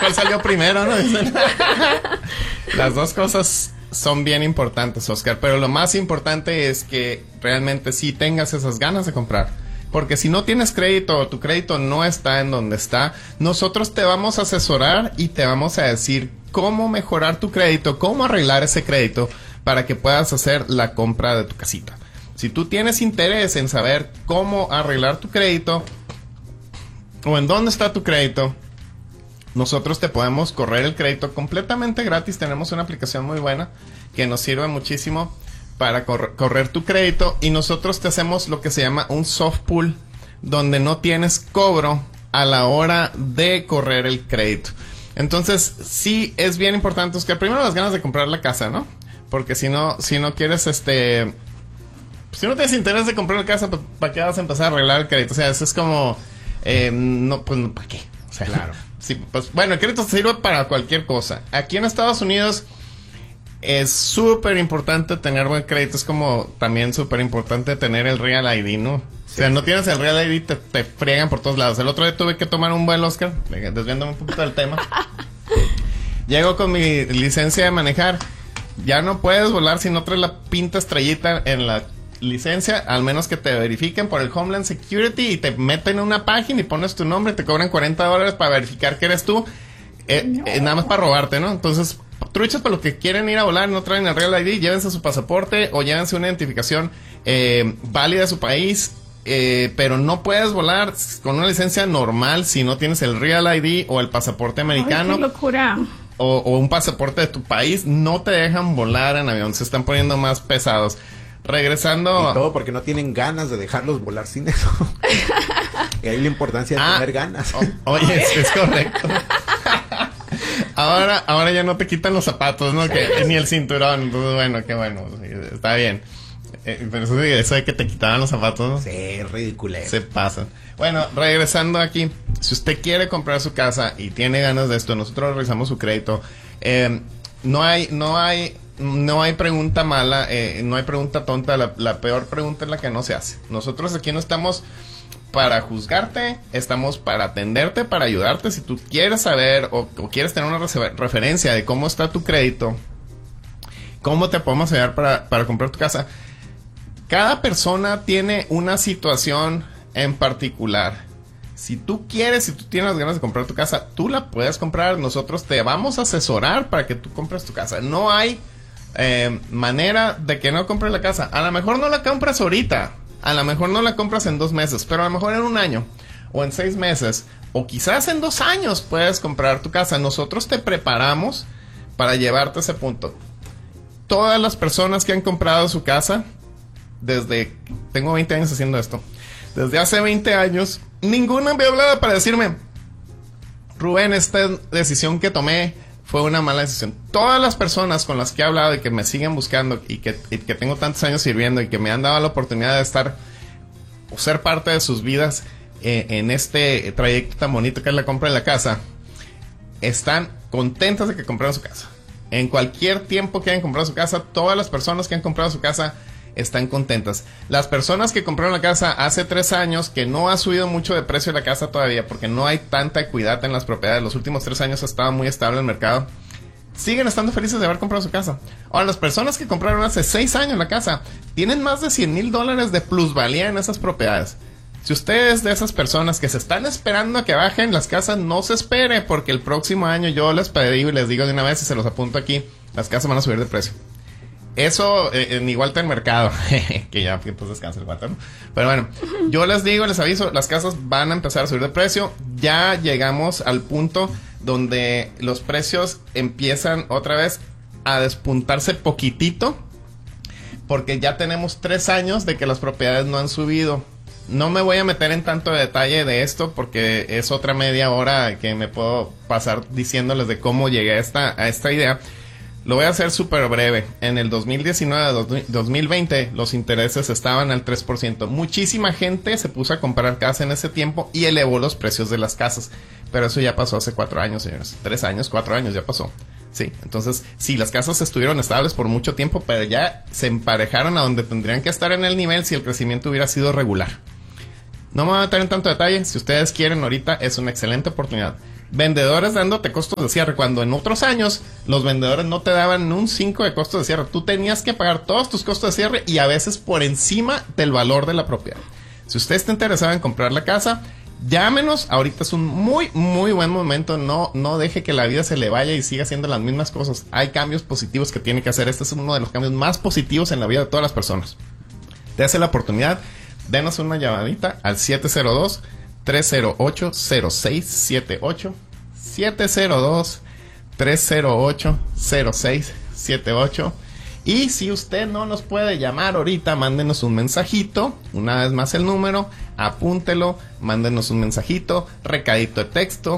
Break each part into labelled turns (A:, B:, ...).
A: cuál salió primero, ¿no? Las dos cosas son bien importantes, Oscar, pero lo más importante es que realmente sí tengas esas ganas de comprar. Porque si no tienes crédito o tu crédito no está en donde está, nosotros te vamos a asesorar y te vamos a decir cómo mejorar tu crédito, cómo arreglar ese crédito para que puedas hacer la compra de tu casita. Si tú tienes interés en saber cómo arreglar tu crédito o en dónde está tu crédito, nosotros te podemos correr el crédito completamente gratis. Tenemos una aplicación muy buena que nos sirve muchísimo para correr tu crédito, y nosotros te hacemos lo que se llama un soft pull, donde no tienes cobro a la hora de correr el crédito. Entonces, sí es bien importante, Oscar, primero las ganas de comprar la casa, ¿no? Porque si no quieres, si no tienes interés de comprar la casa, pues, ¿para qué vas a empezar a arreglar el crédito? O sea, eso es como, no, pues, ¿para qué? O sea, claro. Sí, pues, bueno, el crédito sirve para cualquier cosa. Aquí en Estados Unidos es súper importante tener buen crédito. Es como también súper importante tener el Real ID, ¿no? Sí, o sea, no tienes el Real ID, te friegan por todos lados. El otro día tuve que tomar un vuelo, Oscar, desviándome un poquito del tema. Llego con mi licencia de manejar. Ya no puedes volar si no traes la pinta estrellita en la licencia, al menos que te verifiquen por el Homeland Security y te meten en una página y pones tu nombre, te cobran $40 para verificar que eres tú. Nada más para robarte, ¿no? Entonces, truchas para los que quieren ir a volar y no traen el Real ID, llévense su pasaporte o llévense una identificación válida de su país, pero no puedes volar con una licencia normal si no tienes el Real ID o el pasaporte americano.
B: ¡Ay, qué locura!
A: O un pasaporte de tu país. No te dejan volar en avión, se están poniendo más pesados. Regresando...
C: Y todo porque no tienen ganas de dejarlos volar sin eso. Y ahí la importancia de tener ganas.
A: Oye, es correcto. Ahora ya no te quitan los zapatos, ¿no? Ni el cinturón. Entonces, bueno, qué bueno. Está bien. Pero eso de que te quitaban los zapatos, ¿no?
C: Sí, ridículo.
A: Se pasan. Bueno, regresando aquí. Si usted quiere comprar su casa y tiene ganas de esto, nosotros revisamos su crédito. No hay pregunta mala, no hay pregunta tonta. La peor pregunta es la que no se hace. Nosotros aquí no estamos para juzgarte, estamos para atenderte, para ayudarte. Si tú quieres saber o quieres tener una referencia de cómo está tu crédito, cómo te podemos ayudar para comprar tu casa. Cada persona tiene una situación en particular. Si tú quieres, si tú tienes ganas de comprar tu casa, tú la puedes comprar. Nosotros te vamos a asesorar para que tú compres tu casa. No hay manera de que no compres la casa. A lo mejor no la compras ahorita, a lo mejor no la compras en 2 meses, pero a lo mejor en 1 año o en 6 meses o quizás en 2 años puedes comprar tu casa. Nosotros te preparamos para llevarte a ese punto. Todas las personas que han comprado su casa, tengo 20 años haciendo esto, desde hace 20 años, ninguna me ha hablado para decirme: Rubén, esta decisión que tomé fue una mala decisión. Todas las personas con las que he hablado y que me siguen buscando y que tengo tantos años sirviendo y que me han dado la oportunidad de estar o ser parte de sus vidas en este trayecto tan bonito que es la compra de la casa, están contentas de que compraron su casa. En cualquier tiempo que hayan comprado su casa, todas las personas que han comprado su casa están contentas. Las personas que compraron la casa hace 3 años, que no ha subido mucho de precio la casa todavía, porque no hay tanta equidad en las propiedades, los últimos 3 años ha estado muy estable el mercado, siguen estando felices de haber comprado su casa. Ahora, las personas que compraron hace 6 años la casa, tienen más de $100,000 de plusvalía en esas propiedades. Si usted es de esas personas que se están esperando a que bajen las casas, no se espere, porque el próximo año yo les pedí y les digo de una vez y se los apunto aquí, las casas van a subir de precio. Eso en igual está el mercado. Que ya pues descansa el guata, ¿no? Pero bueno, yo les digo, les aviso, las casas van a empezar a subir de precio. Ya llegamos al punto donde los precios empiezan otra vez a despuntarse poquitito, porque ya tenemos 3 años de que las propiedades no han subido. No me voy a meter en tanto detalle de esto porque es otra media hora que me puedo pasar diciéndoles de cómo llegué a esta idea. Lo voy a hacer súper breve. En el 2019-2020 los intereses estaban al 3%. Muchísima gente se puso a comprar casa en ese tiempo y elevó los precios de las casas. Pero eso ya pasó hace 4 años, señores. 3 años, 4 años ya pasó. Sí, entonces sí, las casas estuvieron estables por mucho tiempo, pero ya se emparejaron a donde tendrían que estar en el nivel si el crecimiento hubiera sido regular. No me voy a meter en tanto detalle. Si ustedes quieren ahorita, es una excelente oportunidad. vendedores dándote costos de cierre, cuando en otros años los vendedores no te daban un 5 de costos de cierre. Tú tenías que pagar todos tus costos de cierre y a veces por encima del valor de la propiedad. Si usted está interesado en comprar la casa, llámenos. Ahorita es un muy, muy buen momento. No deje que la vida se le vaya y siga haciendo las mismas cosas. Hay cambios positivos que tiene que hacer. Este es uno de los cambios más positivos en la vida de todas las personas. Dése la oportunidad. Denos una llamadita al 702-308-0678. 702-308-0678. Y si usted no nos puede llamar ahorita, mándenos un mensajito. Una vez más el número, apúntelo, mándenos un mensajito, recadito de texto,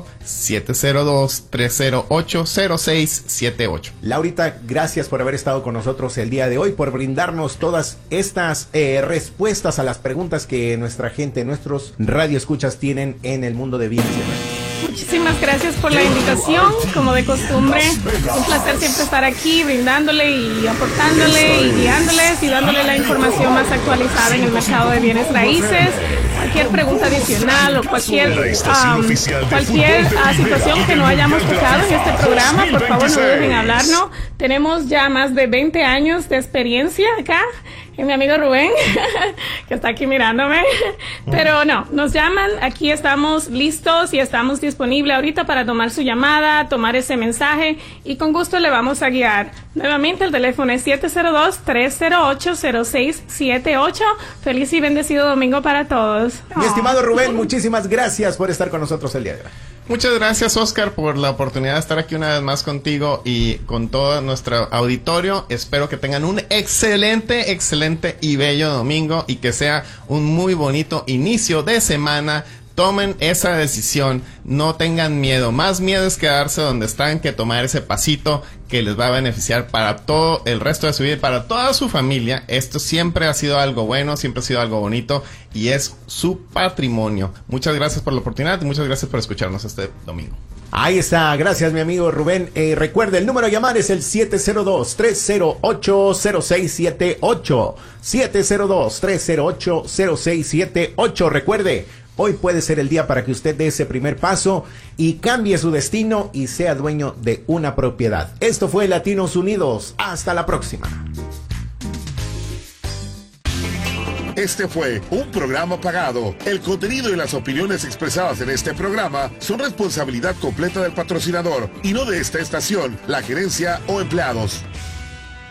A: 702-308-0678.
C: Laurita, gracias por haber estado con nosotros el día de hoy, por brindarnos todas estas respuestas a las preguntas que nuestra gente, nuestros radioescuchas tienen en el mundo de bienes y raíces.
B: Muchísimas gracias por la invitación, como de costumbre, un placer siempre estar aquí brindándole y aportándole y guiándoles y dándole la información más actualizada en el mercado de bienes raíces. Cualquier pregunta adicional o cualquier situación que no hayamos tocado en este programa, por favor no duden en hablarnos. Tenemos ya más de 20 años de experiencia acá. Y mi amigo Rubén, que está aquí mirándome. Pero no, nos llaman, aquí estamos listos y estamos disponibles ahorita para tomar su llamada, tomar ese mensaje y con gusto le vamos a guiar. Nuevamente el teléfono es 702-308-0678. Feliz y bendecido domingo para todos.
C: Mi estimado Rubén, muchísimas gracias por estar con nosotros el día de hoy.
A: Muchas gracias, Oscar, por la oportunidad de estar aquí una vez más contigo y con todo nuestro auditorio. Espero que tengan un excelente y bello domingo y que sea un muy bonito inicio de semana. Tomen esa decisión, no tengan miedo. Más miedo es quedarse donde están que tomar ese pasito que les va a beneficiar para todo el resto de su vida y para toda su familia. Esto siempre ha sido algo bueno, siempre ha sido algo bonito y es su patrimonio. Muchas gracias por la oportunidad y muchas gracias por escucharnos este domingo.
C: Ahí está, gracias mi amigo Rubén. Recuerde, el número a llamar es el 702-308-0678. 702-308-0678. Recuerde, hoy puede ser el día para que usted dé ese primer paso y cambie su destino y sea dueño de una propiedad. Esto fue Latinos Unidos. Hasta la próxima.
D: Este fue un programa pagado. El contenido y las opiniones expresadas en este programa son responsabilidad completa del patrocinador y no de esta estación, la gerencia o empleados.